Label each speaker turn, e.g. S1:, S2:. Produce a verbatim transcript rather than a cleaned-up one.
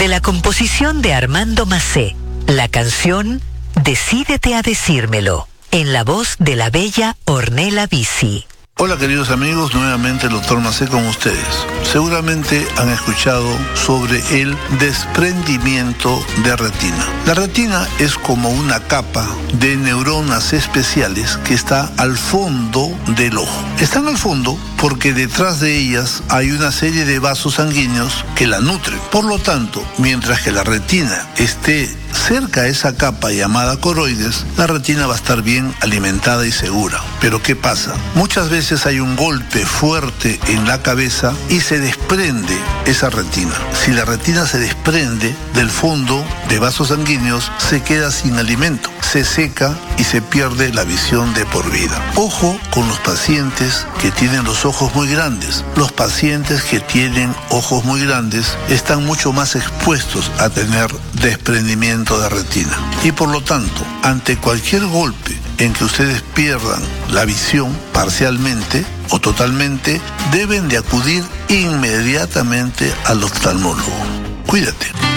S1: de la composición de Armando Macé. La canción Decídete a decírmelo, en la voz de la bella Ornella Vici.
S2: Hola queridos amigos, nuevamente el doctor Macé con ustedes. Seguramente han escuchado sobre el desprendimiento de retina. La retina es como una capa de neuronas especiales que está al fondo del ojo. Están al fondo porque detrás de ellas hay una serie de vasos sanguíneos que la nutren. Por lo tanto, mientras que la retina esté cerca a esa capa llamada coroides, la retina va a estar bien alimentada y segura. Pero ¿qué pasa? Muchas veces hay un golpe fuerte en la cabeza y se desprende esa retina. Si la retina se desprende del fondo de vasos sanguíneos, se queda sin alimento, se seca y se pierde la visión de por vida. Ojo con los pacientes que tienen los ojos muy grandes. Los pacientes que tienen ojos muy grandes están mucho más expuestos a tener desprendimiento de retina. Y por lo tanto, ante cualquier golpe en que ustedes pierdan la visión parcialmente o totalmente, deben de acudir inmediatamente al oftalmólogo. Cuídate.